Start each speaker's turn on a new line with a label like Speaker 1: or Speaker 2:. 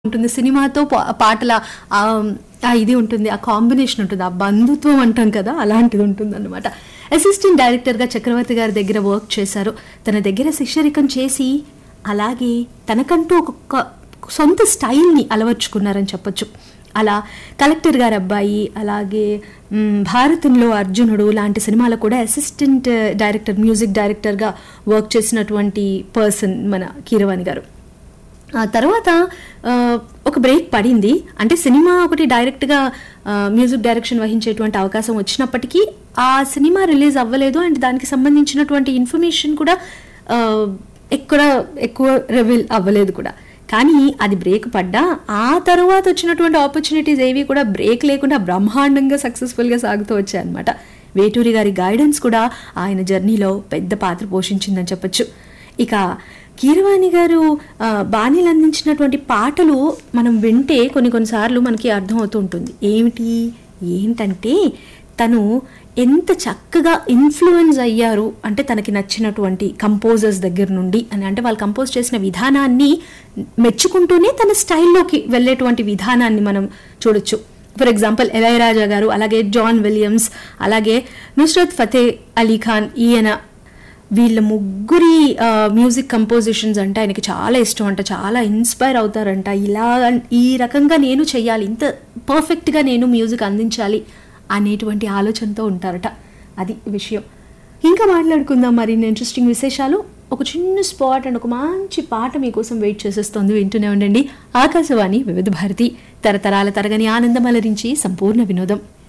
Speaker 1: ఉంటుంది సినిమాతో పాటల ఇది ఉంటుంది, ఆ కాంబినేషన్ ఉంటుంది, ఆ బంధుత్వం అంటాం కదా, అలాంటిది ఉంటుంది అనమాట. అసిస్టెంట్ డైరెక్టర్గా చక్రవర్తి గారి దగ్గర వర్క్ చేశారు. తన దగ్గర శిష్యరికం చేసి అలాగే తనకంటూ ఒక సొంత స్టైల్ని అలవర్చుకున్నారని చెప్పొచ్చు. అలా కలెక్టర్ గారి అబ్బాయి, అలాగే భారతంలో అర్జునుడు లాంటి సినిమాలో కూడా అసిస్టెంట్ డైరెక్టర్, మ్యూజిక్ డైరెక్టర్గా వర్క్ చేసినటువంటి పర్సన్ మన కీరవాణి గారు. ఆ తర్వాత ఒక బ్రేక్ పడింది. అంటే సినిమా ఒకటి డైరెక్ట్గా మ్యూజిక్ డైరెక్షన్ వహించేటువంటి అవకాశం వచ్చినప్పటికీ ఆ సినిమా రిలీజ్ అవ్వలేదు. అండ్ దానికి సంబంధించినటువంటి ఇన్ఫర్మేషన్ కూడా ఎక్కువ రివీల్ అవ్వలేదు కూడా. కానీ అది బ్రేక్ పడ్డా ఆ తర్వాత వచ్చినటువంటి ఆపర్చునిటీస్ ఏవి కూడా బ్రేక్ లేకుండా బ్రహ్మాండంగా సక్సెస్ఫుల్గా సాగుతూ వచ్చాయి అనమాట. వేటూరి గారి గైడెన్స్ కూడా ఆయన జర్నీలో పెద్ద పాత్ర పోషించిందని చెప్పొచ్చు. ఇక కీరవాణి గారు బాణీలు అందించినటువంటి పాటలు మనం వింటే కొన్నిసార్లు మనకి అర్థమవుతూ ఉంటుంది. ఏంటంటే తను ఎంత చక్కగా ఇన్ఫ్లుయెన్స్ అయ్యారు అంటే తనకి నచ్చినటువంటి కంపోజర్స్ దగ్గర నుండి అని, అంటే వాళ్ళు కంపోజ్ చేసిన విధానాన్ని మెచ్చుకుంటూనే తన స్టైల్లోకి వెళ్ళేటువంటి విధానాన్ని మనం చూడొచ్చు. ఫర్ ఎగ్జాంపుల్ ఇళయరాజా గారు, అలాగే జాన్ విలియమ్స్, అలాగే నుస్రత్ ఫతే అలీ ఖాన్, వీళ్ళ ముగ్గురి మ్యూజిక్ కంపోజిషన్స్ అంటే ఆయనకి చాలా ఇష్టం అంట, చాలా ఇన్స్పైర్ అవుతారంట. ఈ రకంగా నేను చెయ్యాలి, ఇంత పర్ఫెక్ట్గా నేను మ్యూజిక్ అందించాలి అనేటువంటి ఆలోచనతో ఉంటారట. అది విషయం. ఇంకా మాట్లాడుకుందాం మరిన్ని ఇంట్రెస్టింగ్ విశేషాలు. ఒక చిన్న స్పాట్ అండ్ ఒక మంచి పాట మీకోసం వెయిట్ చేసేస్తుంది. వింటూనే ఉండండి ఆకాశవాణి వివిధ భారతి, తరతరాల తరగని ఆనందం అలరించి సంపూర్ణ వినోదం.